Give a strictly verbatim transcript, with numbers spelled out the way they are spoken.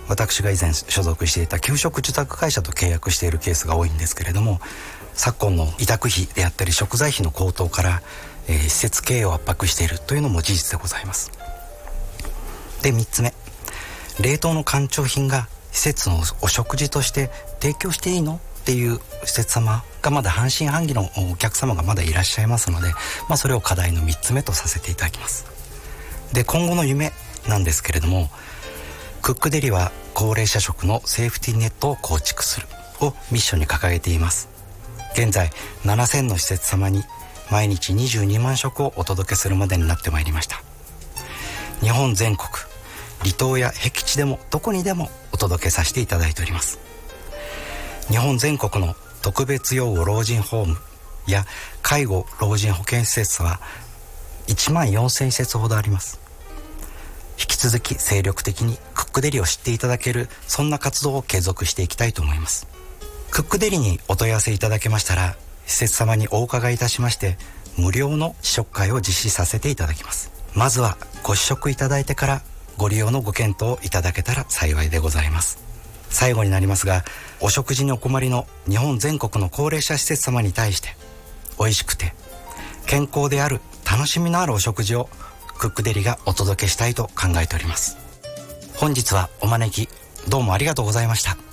私が以前所属していた給食受託会社と契約しているケースが多いんですけれども、昨今の委託費であったり食材費の高騰から、えー、施設経営を圧迫しているというのも事実でございます。で、みっつめ、冷凍の干潮品が施設のお食事として提供していいのっていう施設様がまだ半信半疑のお客様がまだいらっしゃいますので、まあ、それを課題のみっつめとさせていただきます。で、今後の夢なんですけれども、クックデリは高齢者食のセーフティーネットを構築するをミッションに掲げています。現在ななせんの施設様に毎日にじゅうにまん食をお届けするまでになってまいりました。日本全国、離島や僻地でもどこにでもお届けさせていただいております。日本全国の特別養護老人ホームや介護老人保健施設はいちまんよんせん施設ほどあります。引き続き精力的にクックデリを知っていただける、そんな活動を継続していきたいと思います。クックデリにお問い合わせいただけましたら、施設様にお伺いいたしまして無料の試食会を実施させていただきます。まずはご試食いただいてからご利用のご検討いただけたら幸いでございます。最後になりますが、お食事にお困りの日本全国の高齢者施設様に対して、美味しくて健康である楽しみのあるお食事をクックデリがお届けしたいと考えております。本日はお招きどうもありがとうございました。